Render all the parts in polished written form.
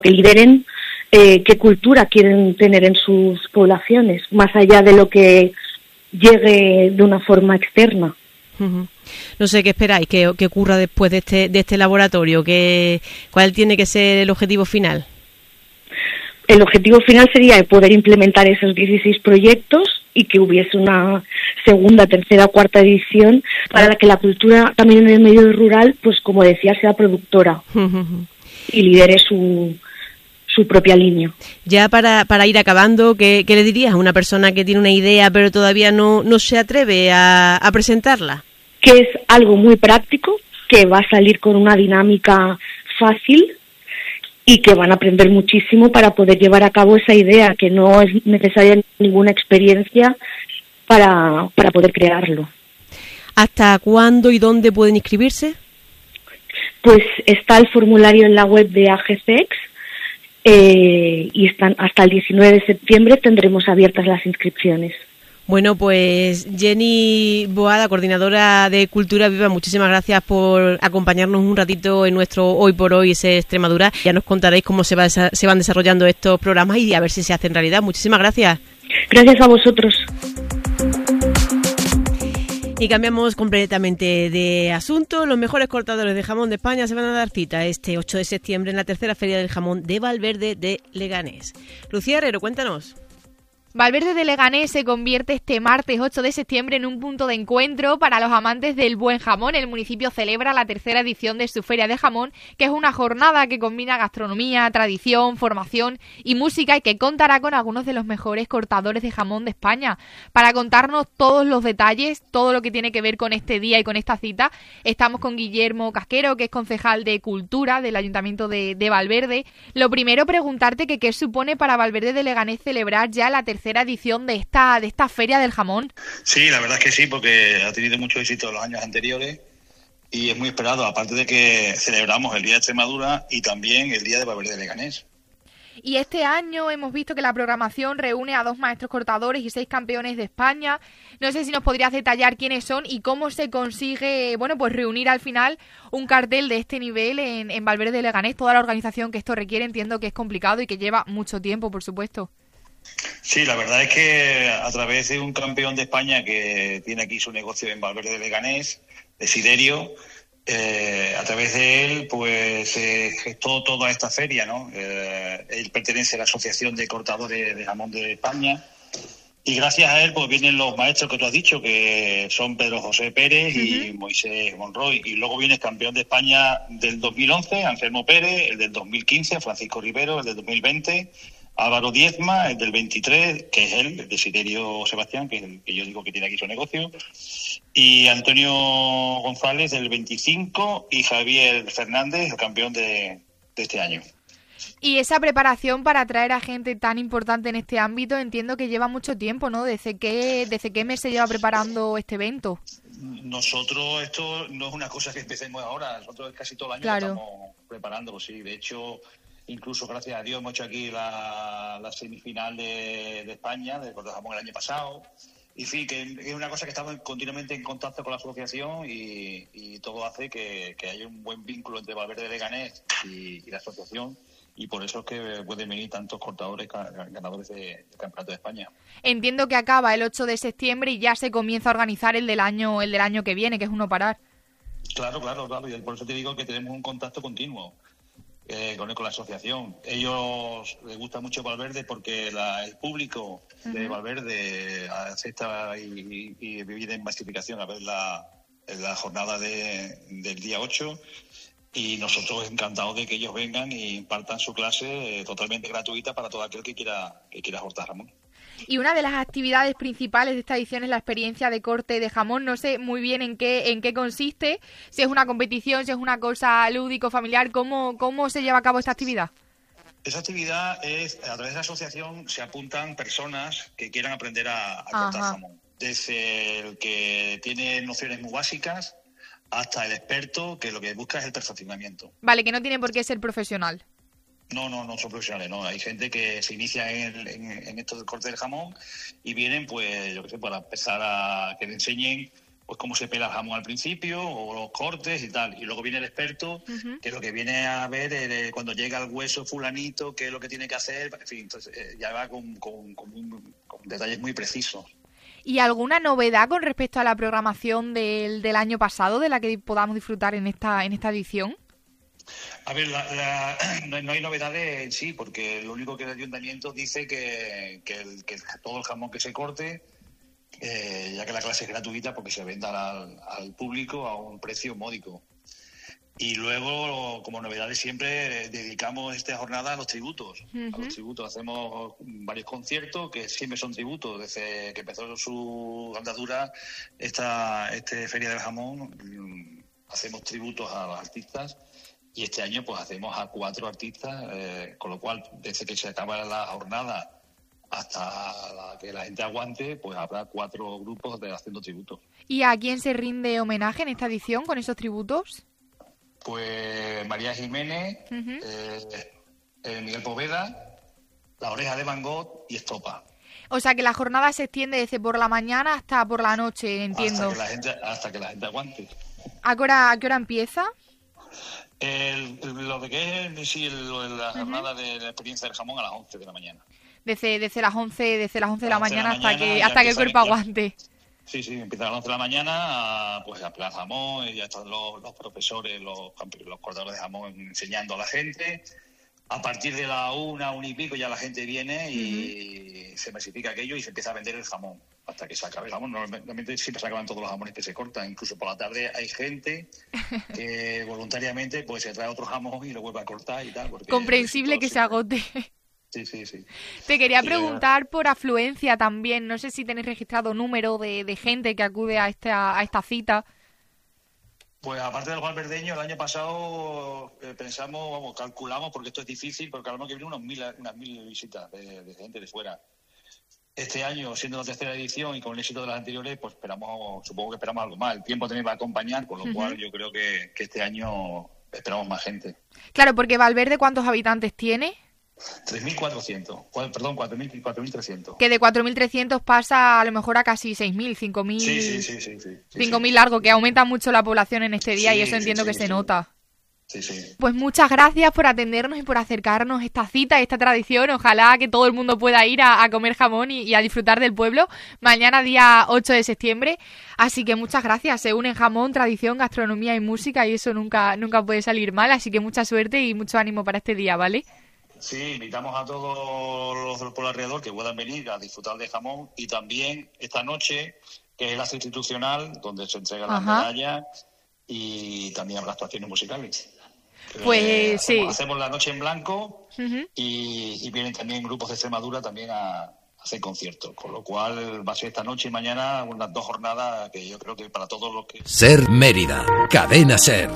que lideren qué cultura quieren tener en sus poblaciones, más allá de lo que llegue de una forma externa. Uh-huh. No sé qué esperáis que ocurra después de este laboratorio, ¿cuál tiene que ser el objetivo final? El objetivo final sería poder implementar esos 16 proyectos y que hubiese una segunda, tercera, cuarta edición para que la cultura también en el medio rural, pues como decía, sea productora y lidere su propia línea. Ya para ir acabando, ¿qué le dirías a una persona que tiene una idea pero todavía no se atreve a presentarla? Que es algo muy práctico, que va a salir con una dinámica fácil y que van a aprender muchísimo para poder llevar a cabo esa idea, que no es necesaria ninguna experiencia para poder crearlo. ¿Hasta cuándo y dónde pueden inscribirse? Pues está el formulario en la web de AGCEX y están hasta el 19 de septiembre tendremos abiertas las inscripciones. Bueno, pues Jenny Boada, coordinadora de Cultura Viva, muchísimas gracias por acompañarnos un ratito en nuestro Hoy por Hoy es Extremadura. Ya nos contaréis cómo se van desarrollando estos programas y a ver si se hacen realidad. Muchísimas gracias. Gracias a vosotros. Y cambiamos completamente de asunto. Los mejores cortadores de jamón de España se van a dar cita este 8 de septiembre en la tercera Feria del Jamón de Valverde de Leganés. Lucía Herrero, cuéntanos. Valverde de Leganés se convierte este martes 8 de septiembre en un punto de encuentro para los amantes del buen jamón. El municipio celebra la tercera edición de su Feria de Jamón, que es una jornada que combina gastronomía, tradición, formación y música y que contará con algunos de los mejores cortadores de jamón de España. Para contarnos todos los detalles, todo lo que tiene que ver con este día y con esta cita, estamos con Guillermo Casquero, que es concejal de Cultura del Ayuntamiento de Valverde. Lo primero, preguntarte que qué supone para Valverde de Leganés celebrar ya la tercera edición de esta Feria del Jamón. Sí, la verdad es que sí, porque ha tenido mucho éxito en los años anteriores y es muy esperado, aparte de que celebramos el Día de Extremadura y también el Día de Valverde de Leganés. Y este año hemos visto que la programación reúne a 2 maestros cortadores y 6 campeones de España. No sé si nos podrías detallar quiénes son y cómo se consigue, pues reunir al final un cartel de este nivel en Valverde de Leganés. Toda la organización que esto requiere, entiendo que es complicado y que lleva mucho tiempo, por supuesto. Sí, la verdad es que a través de un campeón de España que tiene aquí su negocio en Valverde de Leganés, Desiderio, a través de él pues gestó toda esta feria, ¿no? Él pertenece a la Asociación de Cortadores de Jamón de España y gracias a él pues vienen los maestros que tú has dicho, que son Pedro José Pérez y Moisés Monroy, y luego viene el campeón de España del 2011, Anselmo Pérez, el del 2015, Francisco Rivero, el del 2020... Álvaro Diezma, el del 23, que es él, el Desiderio Sebastián, que es el que yo digo que tiene aquí su negocio, y Antonio González del 25 y Javier Fernández, el campeón de este año. Y esa preparación para atraer a gente tan importante en este ámbito, entiendo que lleva mucho tiempo, ¿no? ¿Desde qué mes se lleva preparando este evento? Nosotros, esto no es una cosa que empecemos ahora, nosotros casi todo el año Claro. Estamos preparándolo, sí. De hecho, incluso gracias a Dios hemos hecho aquí la semifinal de España, de Corte de Jamón el año pasado. Y sí, que es una cosa que estamos continuamente en contacto con la asociación y todo hace que haya un buen vínculo entre Valverde de Leganés y la asociación. Y por eso es que pueden venir tantos cortadores ganadores del Campeonato de España. Entiendo que acaba el 8 de septiembre y ya se comienza a organizar el del año que viene, que es uno parar. Claro. Y por eso te digo que tenemos un contacto continuo con la asociación. Ellos les gusta mucho Valverde porque el público de Valverde acepta y vive en masificación a ver la jornada del día 8. Y nosotros encantados de que ellos vengan y impartan su clase totalmente gratuita para todo aquel que quiera cortar jamón. Y una de las actividades principales de esta edición es la experiencia de corte de jamón. No sé muy bien en qué consiste, si es una competición, si es una cosa lúdico, familiar. ¿Cómo se lleva a cabo esta actividad? Esa actividad es, a través de la asociación se apuntan personas que quieran aprender a cortar jamón. Desde el que tiene nociones muy básicas hasta el experto, que lo que busca es el perfeccionamiento. Vale, que no tiene por qué ser profesional. No son profesionales, no. Hay gente que se inicia en esto del corte del jamón y vienen, pues, yo qué sé, para empezar a que le enseñen pues cómo se pela el jamón al principio, o los cortes y tal. Y luego viene el experto, que lo que viene a ver cuando llega el hueso fulanito, qué es lo que tiene que hacer. En fin, entonces ya va con detalles muy precisos. ¿Y alguna novedad con respecto a la programación del año pasado, de la que podamos disfrutar en esta edición? A ver, no hay novedades en sí, porque lo único que el ayuntamiento dice que todo el jamón que se corte, ya que la clase es gratuita, porque se venda al público a un precio módico. Y luego, como novedades, siempre dedicamos esta jornada a los tributos. A los tributos hacemos varios conciertos que siempre son tributos. Desde que empezó su andadura esta Feria del Jamón, hacemos tributos a los artistas. Y este año pues hacemos a 4 artistas, con lo cual desde que se acaba la jornada hasta que la gente aguante, pues habrá 4 grupos haciendo tributos. ¿Y a quién se rinde homenaje en esta edición con esos tributos? Pues María Jiménez, Miguel Poveda, La Oreja de Van Gogh y Estopa. O sea que la jornada se extiende desde por la mañana hasta por la noche, entiendo. Hasta que la gente aguante. ¿A qué hora empieza? Lo de que es la jornada de la experiencia del jamón a las 11 de la mañana. Desde las 11 de la mañana hasta que el cuerpo aguante. Sí, empieza a las 11 de la mañana pues a pelar jamón, y ya están los profesores, los cortadores de jamón enseñando a la gente. A partir de la 1 y pico ya la gente viene y se masifica aquello y se empieza a vender el jamón hasta que se acabe el jamón. Normalmente siempre se acaban todos los jamones que se cortan. Incluso por la tarde hay gente que voluntariamente pues se trae otro jamón y lo vuelve a cortar y tal. Comprensible que se agote. Sí. Te quería preguntar por afluencia también. No sé si tenéis registrado número de gente que acude a esta cita. Pues aparte del Juan Verdeño, el año pasado calculamos, porque esto es difícil, pero calculamos que vienen unas 1000 visitas de gente de fuera. Este año, siendo la tercera edición y con el éxito de las anteriores, pues supongo que esperamos algo más. El tiempo también va a acompañar, con lo cual yo creo que este año esperamos más gente. Claro, porque Valverde, ¿cuántos habitantes tiene? 4.300. Que de 4.300 pasa a lo mejor a casi 6.000, 5.000. Sí. 5.000 largo, que aumenta mucho la población en este día y eso entiendo que se nota. Sí. Pues muchas gracias por atendernos y por acercarnos esta cita, esta tradición. Ojalá que todo el mundo pueda ir a comer jamón y a disfrutar del pueblo mañana día 8 de septiembre. Así que muchas gracias. Se unen jamón, tradición, gastronomía y música y eso nunca puede salir mal. Así que mucha suerte y mucho ánimo para este día, ¿vale? Sí, invitamos a todos los del pueblo alrededor que puedan venir a disfrutar de jamón y también esta noche, que es el acto institucional, donde se entregan las medallas y también habrá actuaciones musicales. Pues sí. Hacemos la noche en blanco y vienen también grupos de Extremadura también a hacer conciertos, con lo cual va a ser esta noche y mañana unas 2 jornadas que yo creo que para todos los que... Ser Mérida, Cadena Ser.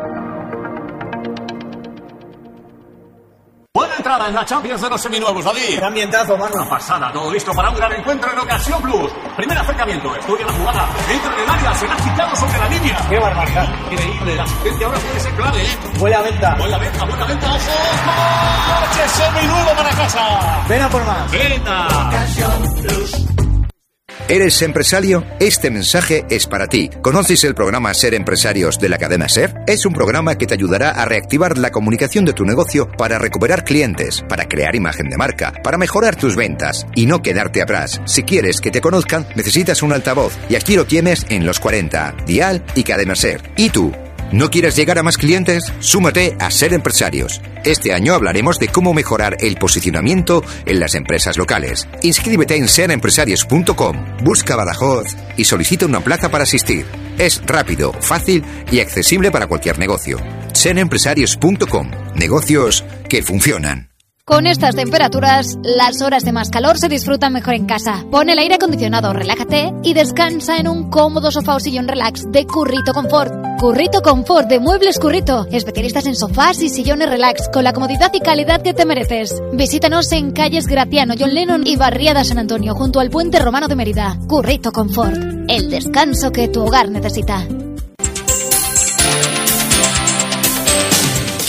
Buena entrada en la Champions de los seminuevos, David. Qué ambientazo, mano. Una pasada, todo listo para un gran encuentro en Ocasión Plus. Primer acercamiento, estudia la jugada, entra en el área, será quitado sobre la línea. Qué barbaridad. Increíble, la asistencia ahora puede ser clave, Buena venta, buena venta, ojo. ¡Coche seminuevo para casa! ven a por más. ¡Venta! Ocasión Plus. ¿Eres empresario? Este mensaje es para ti. ¿Conoces el programa Ser Empresarios de la cadena SER? Es un programa que te ayudará a reactivar la comunicación de tu negocio para recuperar clientes, para crear imagen de marca, para mejorar tus ventas y no quedarte atrás. Si quieres que te conozcan, necesitas un altavoz y aquí lo tienes en Los 40, Dial y Cadena SER. ¿Y tú? ¿No quieres llegar a más clientes? Súmate a Ser Empresarios. Este año hablaremos de cómo mejorar el posicionamiento en las empresas locales. Inscríbete en serempresarios.com, busca Badajoz y solicita una plaza para asistir. Es rápido, fácil y accesible para cualquier negocio. serempresarios.com, negocios que funcionan. Con estas temperaturas, las horas de más calor se disfrutan mejor en casa. Pon el aire acondicionado, relájate y descansa en un cómodo sofá o sillón relax de Currito Confort. Currito Confort de Muebles Currito. Especialistas en sofás y sillones relax con la comodidad y calidad que te mereces. Visítanos en calles Gratiano, John Lennon y Barriada San Antonio, junto al Puente Romano de Mérida. Currito Confort. El descanso que tu hogar necesita.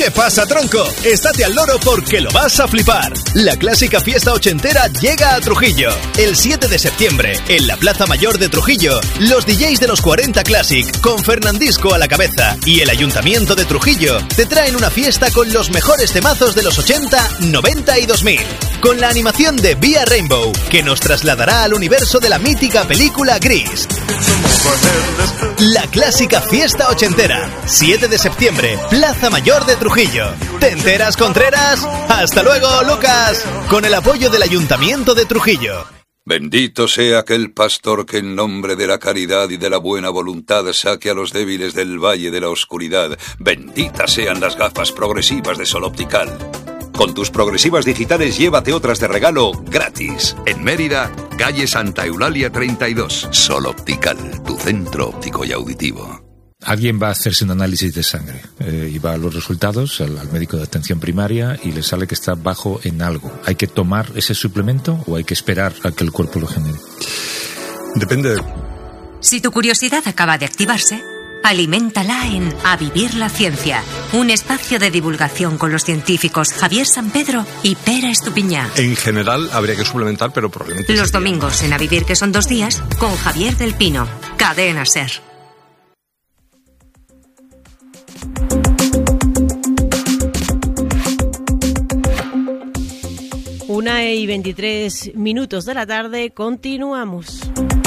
¿Qué pasa, tronco? Estate al loro porque lo vas a flipar. La clásica fiesta ochentera llega a Trujillo. El 7 de septiembre, en la Plaza Mayor de Trujillo, los DJs de los 40 Classic, con Fernandisco a la cabeza, y el Ayuntamiento de Trujillo, te traen una fiesta con los mejores temazos de los 80, 90 y 2000. Con la animación de Via Rainbow, que nos trasladará al universo de la mítica película Gris. La clásica fiesta ochentera, 7 de septiembre, Plaza Mayor de Trujillo. ¿Te enteras, Contreras? ¡Hasta luego, Lucas! Con el apoyo del Ayuntamiento de Trujillo. Bendito sea aquel pastor que en nombre de la caridad y de la buena voluntad saque a los débiles del valle de la oscuridad. Benditas sean las gafas progresivas de Sol Optical. Con tus progresivas digitales llévate otras de regalo gratis. En Mérida, calle Santa Eulalia 32. Sol Optical, tu centro óptico y auditivo. Alguien va a hacerse un análisis de sangre y va a los resultados al médico de atención primaria y le sale que está bajo en algo. ¿Hay que tomar ese suplemento o hay que esperar a que el cuerpo lo genere? Depende. Si tu curiosidad acaba de activarse, aliméntala en A Vivir la Ciencia, un espacio de divulgación con los científicos Javier Sampedro y Pera Estupiñán. En general habría que suplementar, pero probablemente... Los domingos en A Vivir, que son 2 días, con Javier del Pino, Cadena SER. Una y 23 minutos de la tarde, continuamos.